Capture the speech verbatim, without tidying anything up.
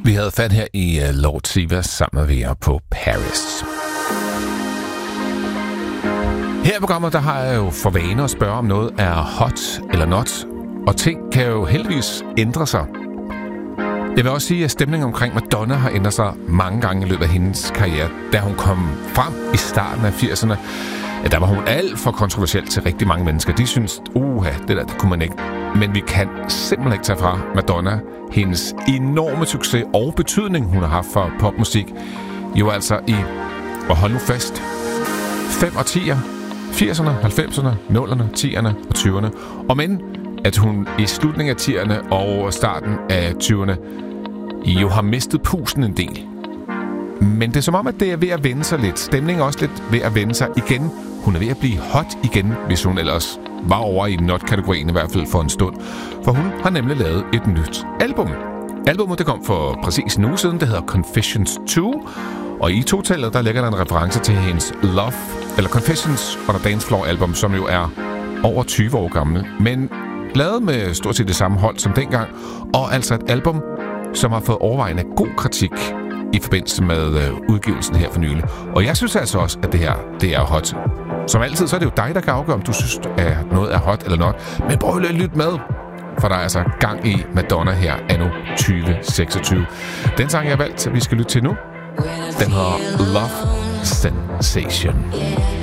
Vi havde fat her i uh, Lord Siva sammen med Vera på Paris. Her i programmet, der har jeg jo for vane at spørge, om noget er hot eller not. Og ting kan jo heldigvis ændre sig. Jeg vil også sige, at stemningen omkring Madonna har ændret sig mange gange i løbet af hendes karriere. Da hun kom frem i starten af firserne, ja, der var hun alt for kontroversiel til rigtig mange mennesker. De synes, uha, det der, det kunne man ikke. Men vi kan simpelthen ikke tage fra Madonna hendes enorme succes og betydning, hun har haft for popmusik. Jo altså i, og hold nu fast, fem årtier, firserne, halvfemserne, nullerne, tierne og tyverne. Og men, at hun i slutningen af tierne og starten af tyverne jo har mistet pusten en del. Men det er som om, at det er ved at vende sig lidt. Stemningen er også lidt ved at vende sig igen. Hun er ved at blive hot igen, hvis hun ellers var over i not-kategorien i hvert fald for en stund. For hun har nemlig lavet et nyt album. Albummet det kom for præcis en uge siden. Det hedder Confessions to. Og i totallet der ligger der en reference til hendes Love, eller Confessions on a Dance Floor album, som jo er over tyve år gammel. Men lavet med stort set det samme hold som dengang. Og altså et album, som har fået overvejende god kritik i forbindelse med øh, udgivelsen her for nylig. Og jeg synes altså også, at det her, det er hot. Som altid, så er det jo dig, der kan afgøre, om du synes, at noget er hot eller not. Men prøv lige at lytte med, for der er altså gang i Madonna her anno tyve seksogtyve. Den sang, jeg har valgt, vi skal lytte til nu, den hedder Love Sensation.